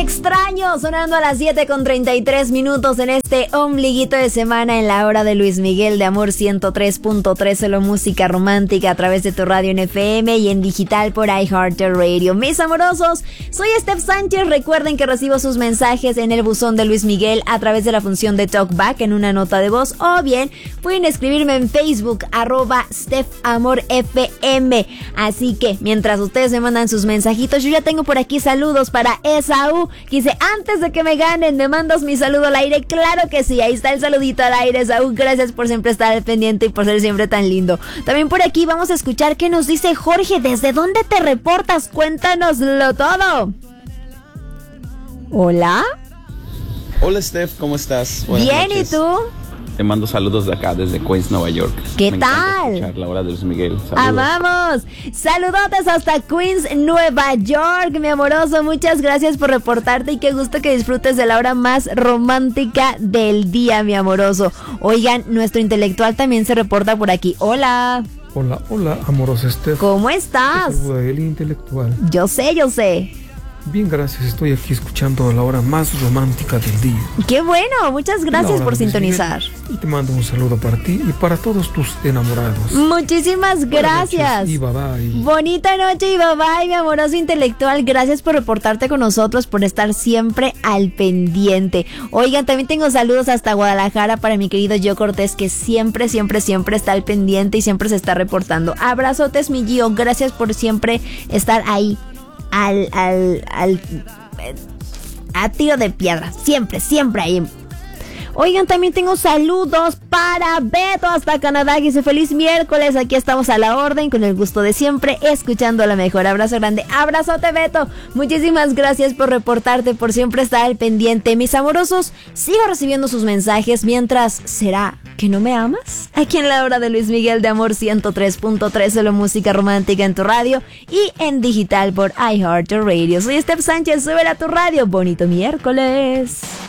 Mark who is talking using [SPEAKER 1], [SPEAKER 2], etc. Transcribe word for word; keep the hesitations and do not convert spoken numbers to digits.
[SPEAKER 1] extraño, sonando a las siete con treinta y tres minutos en este ombliguito de semana en la hora de Luis Miguel de Amor ciento tres punto tres, solo música romántica a través de tu radio en F M y en digital por iHeartRadio. Mis amorosos, soy Steph Sánchez. Recuerden que recibo sus mensajes en el buzón de Luis Miguel a través de la función de TalkBack en una nota de voz, o bien pueden escribirme en Facebook, arroba StephAmorFM. Así que mientras ustedes me mandan sus mensajitos, yo ya tengo por aquí saludos para Esaú, que dice: antes de que me ganen, ¿me mandas mi saludo al aire? Claro que sí, ahí está el saludito al aire, Esaú. Gracias por siempre estar al pendiente y por ser siempre tan lindo. También por aquí vamos a escuchar qué nos dice Jorge. ¿Desde dónde te reportas? Cuéntanoslo todo. Hola.
[SPEAKER 2] Hola Steph, ¿cómo estás? Buenas
[SPEAKER 1] Bien,
[SPEAKER 2] noches.
[SPEAKER 1] ¿y tú?
[SPEAKER 2] Te mando saludos de acá, desde Queens, Nueva York.
[SPEAKER 1] ¿Qué
[SPEAKER 2] Me
[SPEAKER 1] tal?
[SPEAKER 2] escuchar la hora de Luis Miguel. Saludos.
[SPEAKER 1] ¡Amamos! Saludotes hasta Queens, Nueva York, mi amoroso. Muchas gracias por reportarte y qué gusto que disfrutes de la hora más romántica del día, mi amoroso. Oigan, nuestro intelectual también se reporta por aquí. ¡Hola!
[SPEAKER 3] Hola, hola, amorosa Steph.
[SPEAKER 1] ¿Cómo estás?
[SPEAKER 3] Te saluda el intelectual.
[SPEAKER 1] Yo sé, yo sé.
[SPEAKER 3] Bien, gracias. Estoy aquí escuchando la hora más romántica del día.
[SPEAKER 1] ¡Qué bueno! Muchas gracias por sintonizar.
[SPEAKER 3] Y te mando un saludo para ti y para todos tus enamorados.
[SPEAKER 1] Muchísimas gracias.
[SPEAKER 3] Y bye bye.
[SPEAKER 1] Bonita noche y bye bye, mi amoroso intelectual. Gracias por reportarte con nosotros, por estar siempre al pendiente. Oigan, también tengo saludos hasta Guadalajara para mi querido Gio Cortés, que siempre, siempre, siempre está al pendiente y siempre se está reportando. Abrazotes, mi Gio. Gracias por siempre estar ahí. Al, al, al, a tiro de piedra, siempre, siempre ahí. Oigan, también tengo saludos para Beto hasta Canadá, que dice: feliz miércoles, aquí estamos a la orden, con el gusto de siempre, escuchando la mejor. Abrazo grande, abrazote Beto, muchísimas gracias por reportarte, por siempre estar al pendiente. Mis amorosos, sigo recibiendo sus mensajes, mientras, ¿será que no me amas? Aquí en la hora de Luis Miguel de Amor ciento tres punto tres, solo música romántica en tu radio y en digital por iHeartRadio. Soy Steph Sánchez, súbela a tu radio, bonito miércoles.